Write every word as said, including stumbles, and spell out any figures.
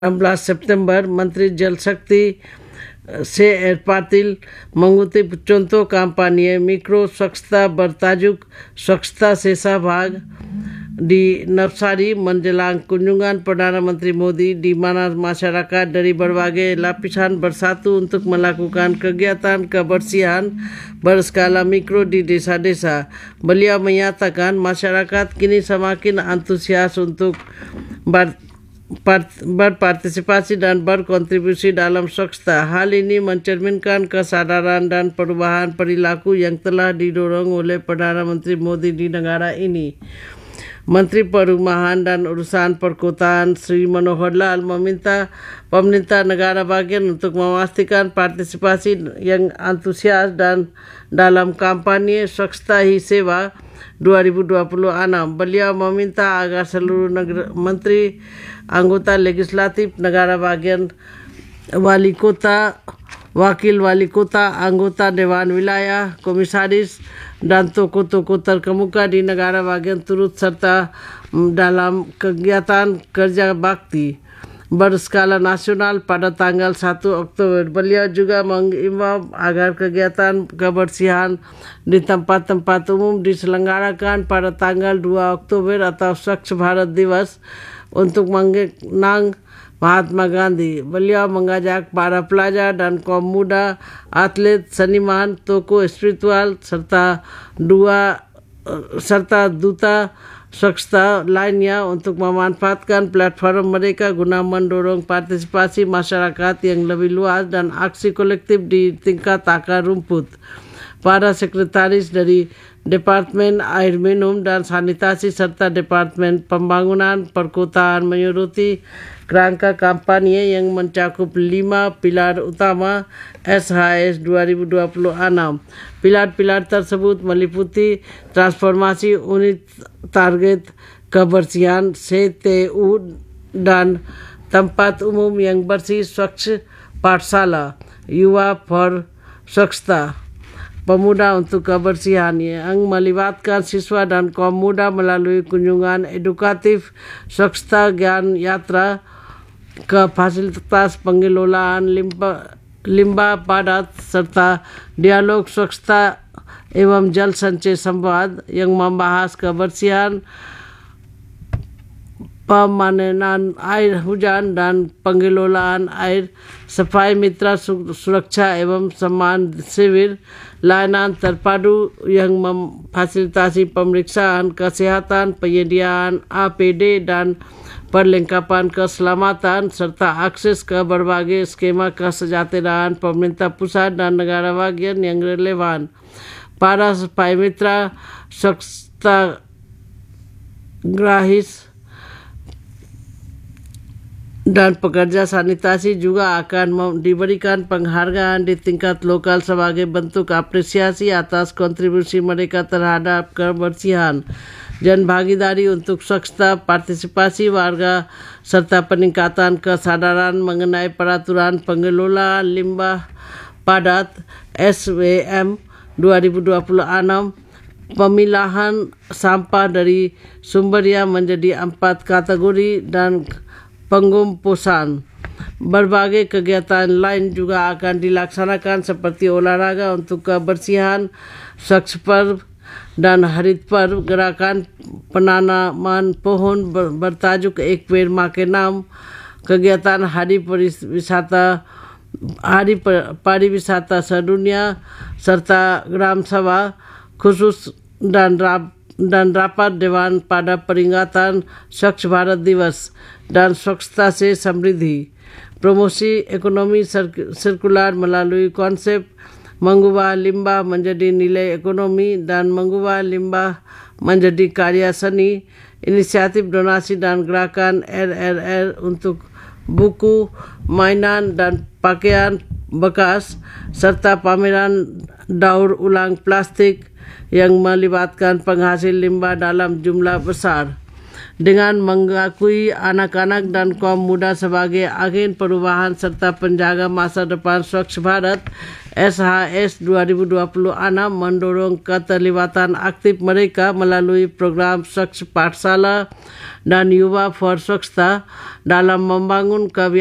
enam belas September, Menteri Jal Shakti से एरपातिल मंगुती contoh kampanye mikro swachhta bertajuk Swachhta Sesa Bhag di Navsari menjelang kunjungan Perdana Menteri Modi di mana masyarakat dari berbagai lapisan bersatu untuk melakukan kegiatan kebersihan berskala mikro di desa-desa. Beliau menyatakan masyarakat kini semakin antusias untuk ber berpartisipasi dan berkontribusi dalam swachhta. Hal ini mencerminkan kesadaran dan perubahan perilaku yang telah didorong oleh Perdana Menteri Modi di negara ini. Menteri Perumahan dan Urusan Perkotaan Sri Manohar Lal meminta pemerintah negara bagian untuk memastikan partisipasi yang antusias dan dalam kampanye Swachhta Hi Seva dua ribu dua puluh enam. Beliau meminta agar seluruh negara, menteri, anggota legislatif negara bagian, wali kota, wakil wali kota, anggota Dewan Wilayah, komisaris dan tokoh-tokoh terkemuka di negara bagian turut serta dalam kegiatan kerja bakti berskala nasional pada tanggal satu Oktober. Beliau juga mengimbau agar kegiatan kebersihan di tempat-tempat umum diselenggarakan pada tanggal dua Oktober atau Swachh Bharat Divas untuk mengenang Mahatma Gandhi. Beliau mengajak para pelajar dan kaum muda, atlet, seniman, tokoh spiritual serta dua serta duta swachhta lainnya untuk memanfaatkan platform mereka guna mendorong partisipasi masyarakat yang lebih luas dan aksi kolektif di tingkat akar rumput. Para sekretaris dari Departemen Air Minum dan Sanitasi serta Departemen Pembangunan Perkotaan menyuruti kerangka kampanye yang mencakup lima pilar utama S H S dua ribu dua puluh enam. Pilar-pilar tersebut meliputi transformasi unit target kebersihan C T U dan tempat umum yang bersih, Swachh Pathshala, Yuva for Swachhta, pemuda untuk kebersihan yang melibatkan siswa dan kaum muda melalui kunjungan edukatif Swachhta Gyan Yatra ke fasilitas pengelolaan limbah, limbah padat serta dialog swachhta evam jal sanchay samvad yang membahas kebersihan, pemanenan air hujan dan pengelolaan air, Safai Mitra Suraksha evam Samman Sivir, layanan terpadu yang memfasilitasi pemeriksaan kesehatan, penyediaan A P D dan perlengkapan keselamatan serta akses ke berbagai skema kesejahteraan pemerintah pusat dan negara bagian yang relevan. Para Safai Mitra Swachhta Grahis dan pekerja sanitasi juga akan diberikan penghargaan di tingkat lokal sebagai bentuk apresiasi atas kontribusi mereka terhadap kebersihan. Jan bhagidari untuk swachhta, partisipasi warga serta peningkatan kesadaran mengenai peraturan pengelolaan limbah padat S W M dua ribu dua puluh enam, pemilahan sampah dari sumbernya menjadi empat kategori dan pengumpusan. Berbagai kegiatan lain juga akan dilaksanakan seperti olahraga untuk kebersihan, Swachh Parv dan Harit Parv, gerakan penanaman pohon bertajuk Ek Ped Ma Ke Naam, kegiatan Hari Pariwisata Hari Pariwisata Sedunia serta Gram Sabha khusus dan rap, dan rapat dewan pada peringatan Swachh Bharat Divas dan Swachhta Se Samriddhi. Promosi ekonomi sirkular melalui konsep mengubah limbah menjadi nilai ekonomi dan mengubah limbah menjadi karya seni, inisiatif donasi dan gerakan R R R untuk buku, mainan dan pakaian bekas, serta pameran daur ulang plastik yang melibatkan penghasil limbah dalam jumlah besar. dengan menggakui anak-anak dan kaum muda sebagai agen perubahan serta penjaga masa depan Swachh Bharat S H S dua ribu dua puluh enam mendorong keterlibatan aktif mereka melalui program Swachh Pathshala dan Yuva for Swachhta dalam membangun kebiasaan